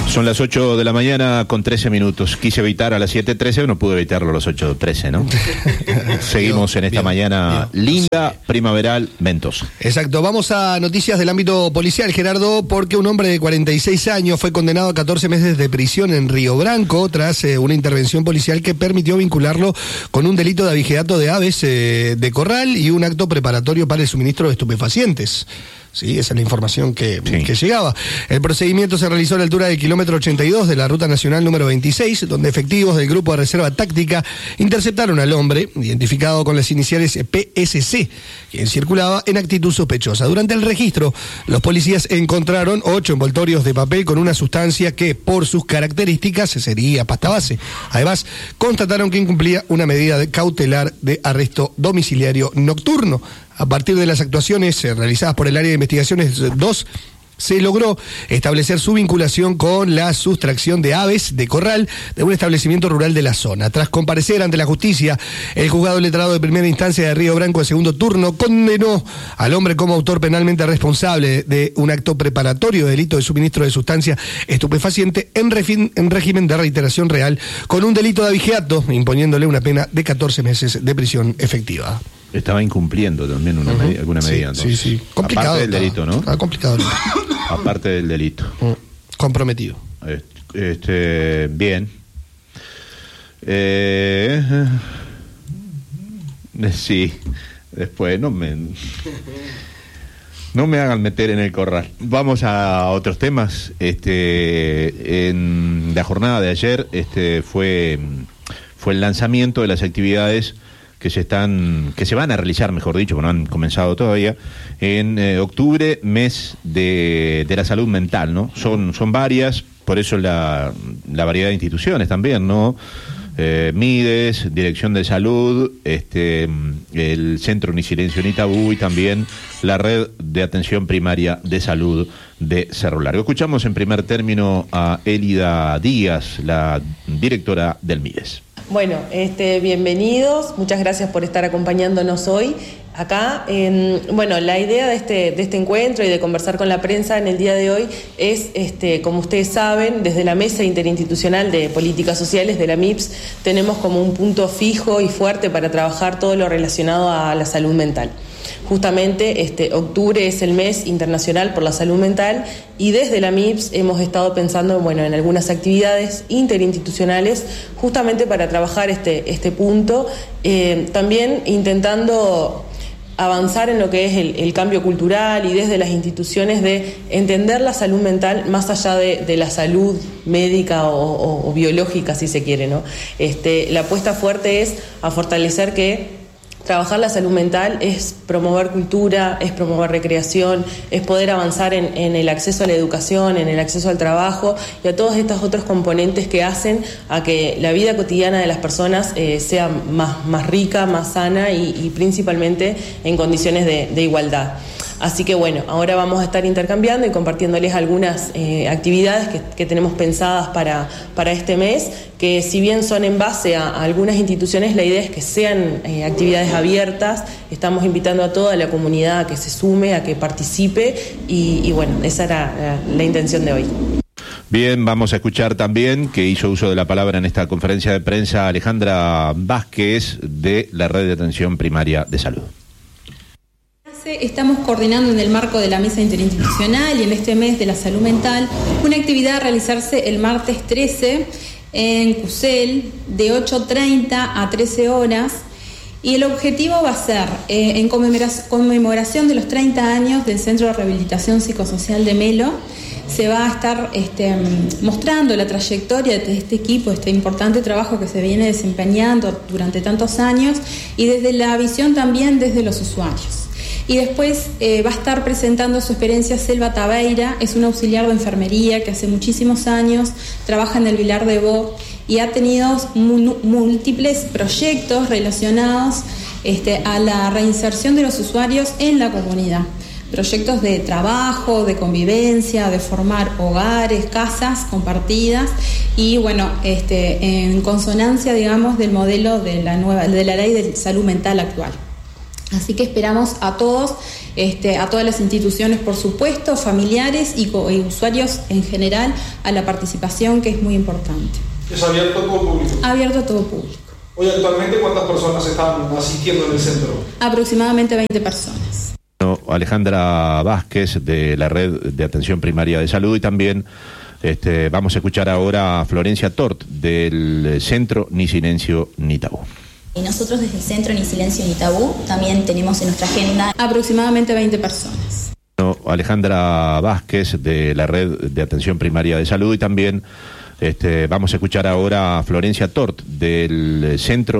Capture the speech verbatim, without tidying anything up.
Son las ocho de la mañana con trece minutos. Quise evitar a las siete trece, no pude evitarlo a las ocho trece, ¿no? Seguimos en esta bien, mañana bien. linda, primaveral, ventosa. Exacto. Vamos a noticias del ámbito policial, Gerardo, porque un hombre de cuarenta y seis años fue condenado a catorce meses de prisión en Río Branco tras eh, una intervención policial que permitió vincularlo con un delito de abigeato de aves eh, de corral y un acto preparatorio para el suministro de estupefacientes. Sí, esa es la información que, sí. que llegaba. El procedimiento se realizó a la altura del kilómetro ochenta y dos de la Ruta Nacional número veintiséis, donde efectivos del Grupo de Reserva Táctica interceptaron al hombre, identificado con las iniciales P S C, quien circulaba en actitud sospechosa. Durante el registro, los policías encontraron ocho envoltorios de papel con una sustancia que, por sus características, sería pasta base. Además, constataron que incumplía una medida de cautelar de arresto domiciliario nocturno. A partir de las actuaciones eh, realizadas por el área de investigaciones dos, se logró establecer su vinculación con la sustracción de aves de corral de un establecimiento rural de la zona. Tras comparecer ante la justicia, el juzgado letrado de primera instancia de Río Branco de segundo turno condenó al hombre como autor penalmente responsable de un acto preparatorio de delito de suministro de sustancia estupefaciente en, refin, en régimen de reiteración real con un delito de abigeato, imponiéndole una pena de catorce meses de prisión efectiva. Estaba incumpliendo también una uh-huh. medida, alguna medida. Sí, entonces. sí, sí. Complicado. Aparte del delito, ¿no? Ah, complicado. Aparte del delito. Uh, comprometido. Este, bien. Eh, eh, sí. Después no me... No me hagan meter en el corral. Vamos a otros temas. Este, en la jornada de ayer este, fue, fue el lanzamiento de las actividades que se están, que se van a realizar, mejor dicho, porque no han comenzado todavía, en eh, octubre, mes de, de la salud mental, ¿no? Son, son varias, por eso la, la variedad de instituciones también, ¿no? Eh, Mides, Dirección de Salud, este, el Centro Ni Silencio Ni Tabú y también la Red de Atención Primaria de Salud de Cerro Largo. Escuchamos en primer término a Elida Díaz, la directora del Mides. Bueno, este, bienvenidos, muchas gracias por estar acompañándonos hoy acá. Eh, bueno, la idea de este, de este encuentro y de conversar con la prensa en el día de hoy es, este, como ustedes saben, desde la Mesa Interinstitucional de Políticas Sociales de la M I P S tenemos como un punto fijo y fuerte para trabajar todo lo relacionado a la salud mental. Justamente este octubre es el mes internacional por la salud mental y desde la M I P S hemos estado pensando bueno, en algunas actividades interinstitucionales justamente para trabajar este, este punto, eh, también intentando avanzar en lo que es el, el cambio cultural y desde las instituciones de entender la salud mental más allá de, de la salud médica o, o, o biológica, si se quiere, ¿no? Este, la apuesta fuerte es a fortalecer que trabajar la salud mental es promover cultura, es promover recreación, es poder avanzar en, en el acceso a la educación, en el acceso al trabajo y a todos estos otros componentes que hacen a que la vida cotidiana de las personas eh, sea más, más rica, más sana y, y principalmente en condiciones de, de igualdad. Así que bueno, ahora vamos a estar intercambiando y compartiéndoles algunas eh, actividades que, que tenemos pensadas para, para este mes, que si bien son en base a, a algunas instituciones, la idea es que sean eh, actividades abiertas. Estamos invitando a toda la comunidad a que se sume, a que participe y, y bueno, esa era la, la intención de hoy. Bien, vamos a escuchar también que hizo uso de la palabra en esta conferencia de prensa Alejandra Vázquez de la Red de Atención Primaria de Salud. Estamos coordinando en el marco de la Mesa Interinstitucional y en este mes de la salud mental una actividad a realizarse el martes trece en Cusel de ocho treinta a trece horas y el objetivo va a ser eh, en conmemoración de los treinta años del Centro de Rehabilitación Psicosocial de Melo. Se va a estar este, mostrando la trayectoria de este equipo, este importante trabajo que se viene desempeñando durante tantos años y desde la visión también desde los usuarios. Y después eh, va a estar presentando su experiencia Selva Tabeira, es una auxiliar de enfermería que hace muchísimos años trabaja en el Vilar de Bo y ha tenido múltiples proyectos relacionados este, a la reinserción de los usuarios en la comunidad. Proyectos de trabajo, de convivencia, de formar hogares, casas compartidas y bueno, este, en consonancia, digamos, del modelo de la nueva, de la ley de salud mental actual. Así que esperamos a todos, este, a todas las instituciones, por supuesto, familiares y, y usuarios en general, a la participación, que es muy importante. ¿Es abierto a todo público? Abierto a todo público. Hoy actualmente, ¿cuántas personas están asistiendo en el centro? Aproximadamente veinte personas. Alejandra Vázquez, de la Red de Atención Primaria de Salud, y también este, vamos a escuchar ahora a Florencia Tort, del Centro Ni Silencio Ni Tabú. Y nosotros desde el Centro Ni Silencio Ni Tabú también tenemos en nuestra agenda aproximadamente veinte personas. Alejandra Vázquez, de la Red de Atención Primaria de Salud, y también este, vamos a escuchar ahora a Florencia Tort, del Centro